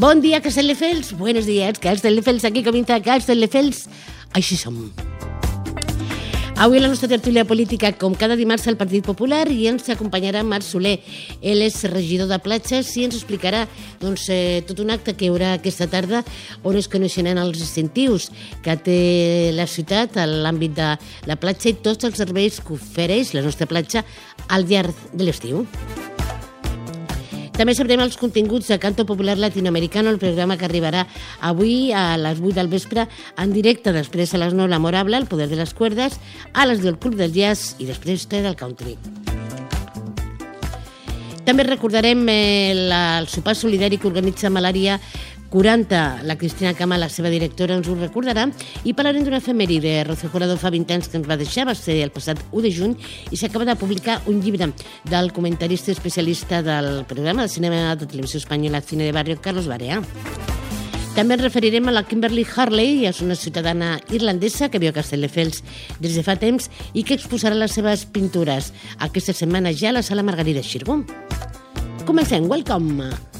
Bon dia, Castelldefels. Buenos días, Castelldefels. Aquí comienza Castelldefels. Així som. Avui a la nostra tertúlia política, com cada dimarts, al Partit Popular, i ens acompanyarà Marc Soler. Ell és regidor de platges i ens explicarà tot un acte que hi haurà aquesta tarda on es coneixeran els incentius que té la ciutat a l'àmbit de la platja i tots els serveis que ofereix la nostra platja al llarg de l'estiu. També sabrem els continguts de Canto Popular Latinoamericano, el programa que arribarà avui a les 8 del vespre en directe, després a les 9 la Morable, el Poder de les Cuerdes, a les 10 el Club del Jazz i després del Country. També recordarem el sopar solidari que organitza Malària 40. La Cristina Cama, la seva directora, ens ho recordarà, i parlarem d'una efemèride. Rocío Jurado fa 20 anys que ens va deixar, va ser el passat 1 de juny, i s'acaba de publicar un llibre del comentarista especialista del programa de cinema de televisió espanyola Cine de Barrio, Carlos Barea. També ens referirem a la Kimberly Harley, és una ciutadana irlandesa que viu a Castelldefels des de fa temps i que exposarà les seves pintures aquesta setmana ja a la Sala Margarida Xirgu. Comencem, welcome!